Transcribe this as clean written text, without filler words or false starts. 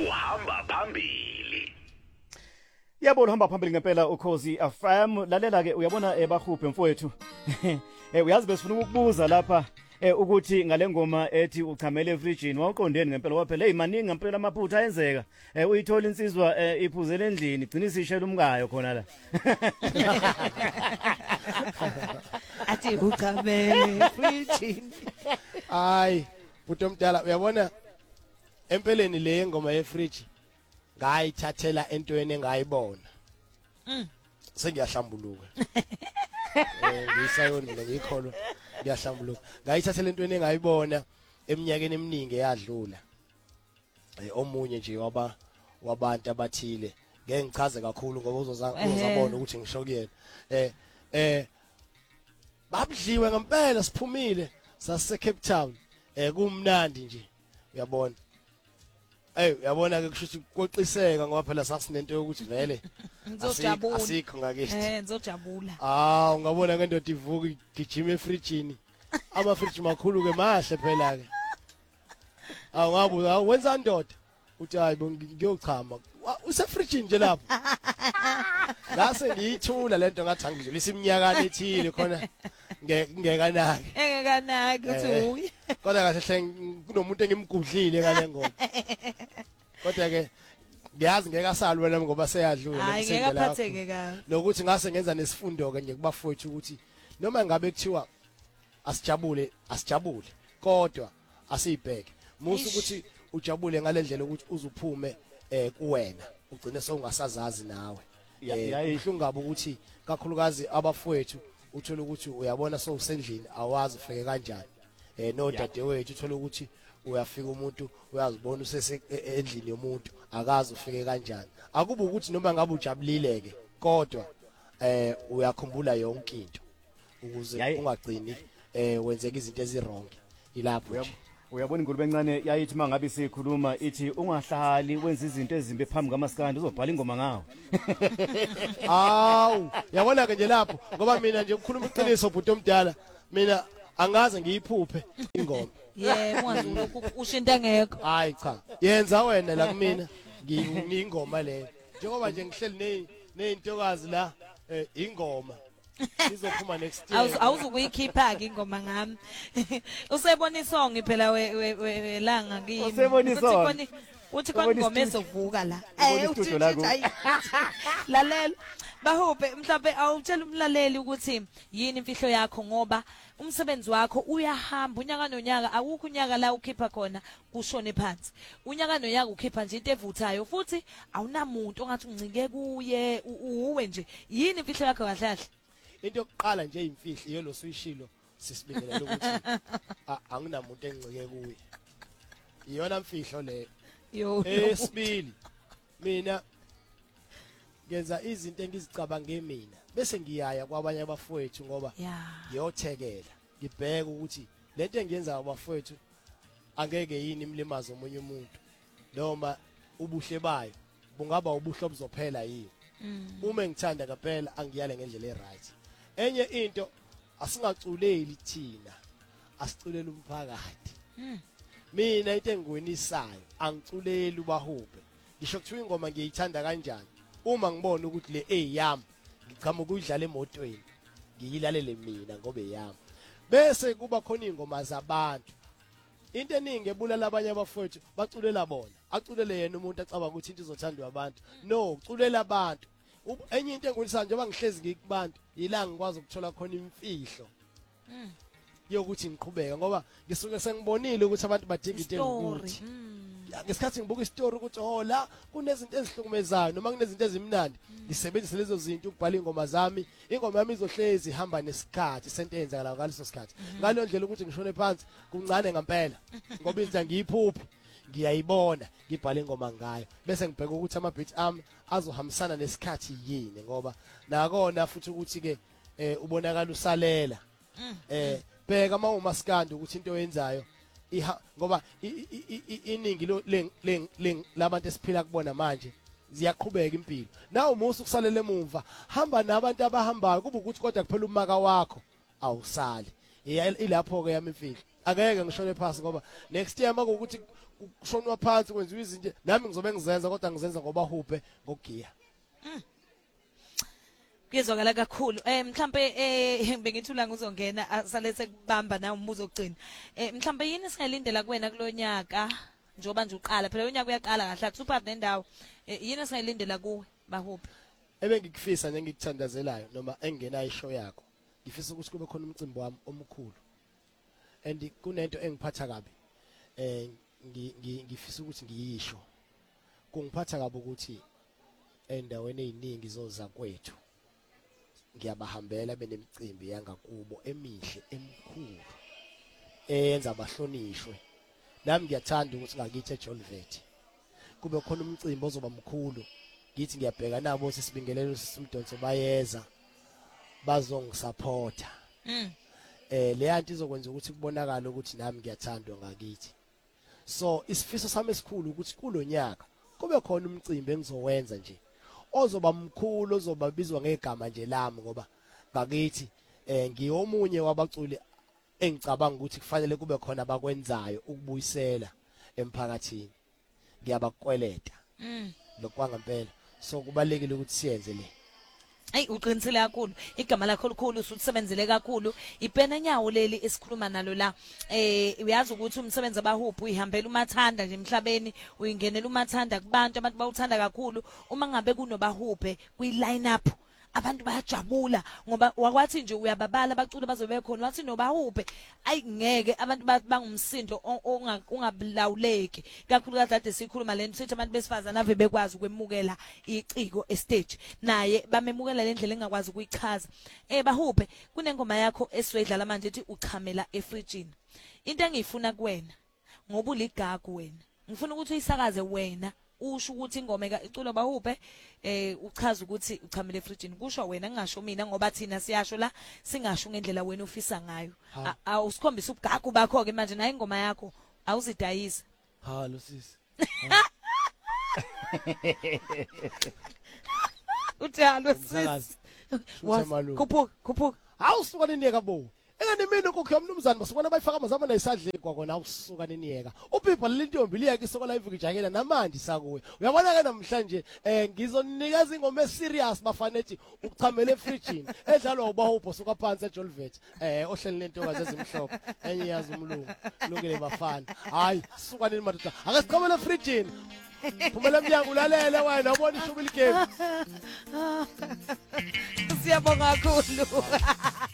uhamba phambili. Yabona uhamba phambili ngempela Ukhozi FM. Lalela ke uyabona bahuphe mfowethu. Uyazi besifuna ukukubuza lapha ukuthi ngale ngoma ethi uchamele efrijini wawuqondeni ngempela waphela maningi ngempela amaphutha ayenzeka uyithola insizwa iphuzela endlini igcina isishela umkayo khona la. Athi uchamele efrijini. Hayi utomdala uyabona empeleni le ngoma yefriji ngayithathela entweni engayibona. Sengiyahlambuluka. Ngisayoni mina ngikholwa ngiyahlambuluka. Ngayithathela entweni engayibona eminyakeni eminingi eyadlula. Omunye nje wabantu abathile. Ngeke ngichaze kakhulu ngoba uzozabona ukuthi ngisho kuyena. Babudliwe ngempela siphumile sase Cape Town. Kumnandi nje uyabona. Uyabona ke kusho ukuthi koqiseka ngoba phela sasinento yokuthi vele ngizojabula asikho ngakithi. Ngizojabula. Ungabona ngendoda ivuka igijima efrijini. Amafriji makhulu ke mahle phela ke. Ngabuza wenza ndoda. Uthi hayi ngiyochama. Usefrijini nje lapho. Ngase ngiyithula lento ngathi angidlulisa iminyaka ethile khona ngekanaki. Engekanaki uthi uyi. Kodwa kahle kunomuntu engimgudlile ngale ngoma. Kodwa ke ngiyazi ngeke asalwe nami ngoba seyadlula hayi ngeke aphatheke ka. Nokuthi ngase ngenza nesifundo ke nje kubafowethu ukuthi noma ngabe kuthiwa asijabule kodwa asiyibheke. Musu ukuthi ujabule ngalendlela ukuthi uzuphume kuwena ugcine sewungasazazi nawe. Ihlungu ngabe ukuthi kakhulukazi abafowethu uthola ukuthi uyabona sewusendlini awazi ufike kanjani. No dadewethu uthola ukuthi uyafika umuntu uyazibona usese endlini yomuntu akazi ufike kanjani. Akuba ukuthi noma ngabe ujabulile ke kodwa uyakhumbula yonke into ukuze ungagcini wenzeka izinto ezirong ilapho nje. Uyabona ingulube encane yayithi mangabe sikhuluma ithi ungahlali wenza izinto ezimbi phambi kamaskandi uzobhala ingoma ngawo. Yabona ke nje lapho ngoba mina nje ukukhuluma iqiniso bhuti omdala mina angaze ngiyiphuphe ingoma. Ungazi ushinta ngekho. Hayi cha. Yenza wena la kumina ngiyingoma leyo. Njengoba nje ngihleli nezintokazi la ingoma. Izophuma next year. Awuzukuyikhipha ke ingoma ngami. Usebona isong phela welanga kimi. Usebona isong. Uthi kwangoma ezovuka la. Lalela. Bahuphe mhlawumbe awutshela umlaleli ukuthi yini imfihlo yakho ngoba umsebenzi wakho uyahamba unyaka nonyaka akukho unyaka la ukhipha khona kushone phansi. Unyaka nonyaka ukhipha nje into evuthayo futhi awunamuntu ongathi uncike kuye uwe nje. Yini imfihlo yakho kahle kahle? Into yokuqala nje imfihlo iyo losuyishilo sisibingelela ukuthi anginamuntu encike kuye. Iyona imfihlo le. Esibili mina ngenza izinto engizicabange mina bese ngiyaya kwabanye abafowethu ngoba ngiyothekela ngibheke ukuthi lento engiyenza abafowethu angeke yini imlimazo omunye umuntu noma ubuhle bayo bungaba ubuhle obuzophela yini. Uma ngithanda kaphela angiyale ngendlela eright. Enye into asingaculeli thina asiculela umphakathi. Mina into engwenisayo angiculeli ubahuphe. Ngisho kuthiwa ingoma ngiyithanda kanjani uma ngibona ukuthi le yami ngichama ukuyidlala emotweni ngiyilalele mina ngoba eyami bese kuba khona ingoma zabantu. Into eningi ebulala abanye abafowethu baculela bona aculele yena umuntu acabanga ukuthi into izothandwa abantu. No, uculela abantu. Enye into engwenisayo njengoba ngihlezi ngikubantu yila ngikwazi ukuthola khona imfihlo yokuthi ngiqhubeka ngoba ngisuke sengibonile ukuthi abantu badinga into ukuthi ngesikhathi ngibuka istory ukuthi la kunezinto ezihlukumezayo noma kunezinto ezimnandi ngisebenzise lezo zinto ukubhala ingoma zami. Ingoma yami izohlezi ihamba nesikhathi sento eyenzakala ngaleso sikhathi ngalo ndlela ukuthi ngishone phansi kuncane ngempela ngoba into ngiyiphuphi ngiyayibona ngibhala ingoma ngayo bese ngibheka ukuthi ama beats ami azohambisana nesikhathi yini ngoba nakona futhi ukuthi ke ubonakala usalela bheka mawumaskandi ukuthi into oyenzayo ngoba iningi labantu esiphila kubona manje ziyaqhubeka impilo. Nawe umusa ukusalela emuva hamba nabantu abahambayo kuba ukuthi kodwa kuphela umaka wakho awusali. Ilapho ke yami imfihlo Angeke ngishone phansi ngoba next year makuthi kushonwa phansi kwenziwa izinto nami ngizobe ngizenza kodwa ngizenza ngoba huphe ngogiya. Kuyezwakala kakhulu mhlambe bengithula ngizongena asalethe kubamba na umbuzo ogcina mhlambe yini singelindela kuwena kulonyaka njoba nje uqala phela unyaka uyaqala kahle akusuphathi nendawo yini singelindela kuwe bahuphi Ebengikufisa nje ngikuthandazelayo noma engenayo ishow yakho ngifisa ukuthi kube khona umcimbi wami omkhulu and kunento engiphatha kabi ngifisa ukuthi ngiyisho kungiphatha kabi ukuthi endaweni eziningi zoza kwethu ngiyabahambela benemicimbi yangakubo emihle emkhulu eyenza abahlonishwe nami ngiyathanda ukuthi ngakithi eJolvet kube khona umcimbi ozoba mkhulu ngithi ngiyabheka nabo sisibingelelo sisimdonso bayeza bazongisupporta le yanto izokwenza ukuthi kubonakala ukuthi nami ngiyathandwa ngakithi so isifiso sami esikhulu ukuthi kulonyaka kube khona umcimbi engizowenza nje ozoba mkhulu ozoba bizwa ngegama nje lami ngoba ngakithi ngiyomunye wabaculi engicabanga ukuthi kufanele kube khona abakwenzayo ukubuyisela emphakathini ngiyabakweleta lokwangempela so kubalekile ukuthi siyenze le Hey uqinisile kakhulu igama lakho likhulu usebenzele kakhulu ipena nyawo leli esikhuluma nalo la uyazi ukuthi umsebenzi abahuphi uyihambela umathanda nje emhlabeni uyingenela umathanda kubantu abantu bawuthanda kakhulu uma ngabe kunobahuphe kwi line up abantu bayajabula ngoba wakwathi nje uyababala abaculi bazobe khona wathi nobahuphe ayingeke abantu bangumsindo ungablawuleki kakhulu kade sikhuluma lento sithi abantu besifazana ave bekwazi ukwemukela iciko estage naye bamemukela lendlela engakwazi ukuyichaza bahuphe kunengoma yakho esiwedlala manje ethi uchamela efrijini into engiyifuna kuwena ngoba uligagu wena ngifuna ukuthi uyisakaze wena usho ukuthi ingoma iculo bahuphe uchaza ukuthi uchamele efrijini kusho wena ngingasho mina ngoba thina siyasho la singasho ngendlela wena ufisa ngayo awusikhombisa ubugagu bakho ke manje nayo ingoma yakho awuzidayisa halo sisi uthalo sisi khuphuka awusuka niniyeka bo engane mina kokho yomnumzane basukwana bayifaka amazama nayisadleki kwakona awusuka niniyeka uPipa lelintombi liyeke isoko live kujayela namanje sakuwe uyabona ke namhlanje ngizonikeza ingoma eserious bafanethi ukuchamela efrijini edlalwa ubahupho suka phansi eJolvet ohleli lentokazi ezimhlophe enye yazi umlungu lokele bafana hayi suka nini madoda akasichamela efrijini phumela emnyango ulalele wena ubona ishubu ligame siyabonga kakhulu